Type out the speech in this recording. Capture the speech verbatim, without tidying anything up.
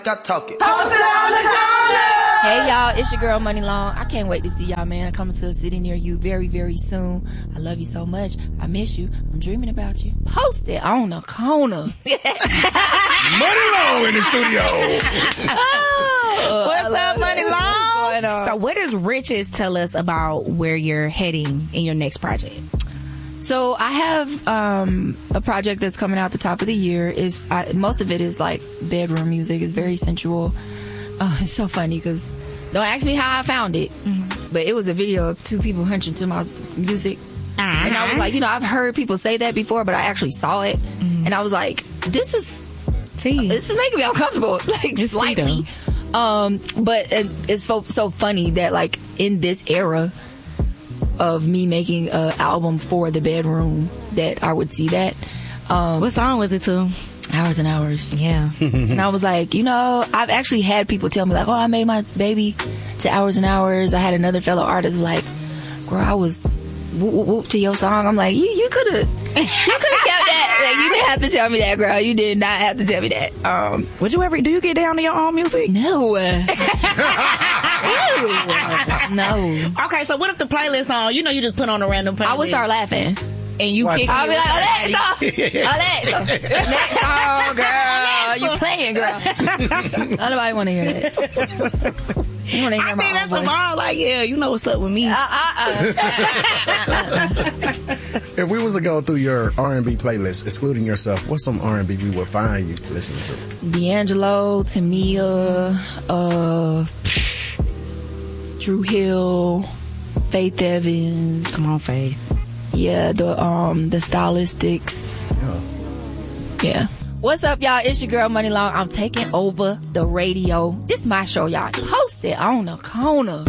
Got talking. Hey y'all, it's your girl Money Long. I can't wait to see y'all, man. I'm coming to a city near you very, very soon. I love you so much. I miss you. I'm dreaming about you. Post it on the corner. Money Long in the studio. Oh, What's up, Money Long? What's going on? So what does Riches tell us about where you're heading in your next project? So I have um, a project that's coming out the top of the year. Is most of it is like bedroom music. It's very sensual. Oh, it's so funny because don't ask me how I found it, mm-hmm. but it was a video of two people hunching to my music, uh-huh. and I was like, you know, I've heard people say that before, but I actually saw it, mm-hmm. and I was like, this is Tea. this is making me uncomfortable, like it's slightly. Um, but it's so so funny that like in this era of me making an album for the bedroom that I would see that. Um, what song was it to? Hours and Hours. Yeah. And I was like, you know, I've actually had people tell me like, oh, I made my baby to Hours and Hours. I had another fellow artist like, girl, I was whoop whoop, whoop to your song. I'm like, you you could have you could have kept that. Like, you didn't have to tell me that, girl. You did not have to tell me that. Um, Would you ever, do you get down to your own music? No. No. Okay, so what if the playlist on, you know, you just put on a random playlist? I would start laughing. And you kick I'll be like, Alexa, Alexa, next song, girl. You playing, girl. Nobody want to hear that. You want to hear I my think own that's voice. a bar. Like, yeah, you know what's up with me. Uh, uh, uh. If we was to go through your R and B playlist, excluding yourself, what's some R and B we would find you listening to? D'Angelo, Tamia, uh, Drew Hill, Faith Evans. Come on, Faith. Yeah, the um the Stylistics. Yeah. Yeah. What's up, y'all? It's your girl Money Long. I'm taking over the radio. This is my show, y'all. Post it on the corner.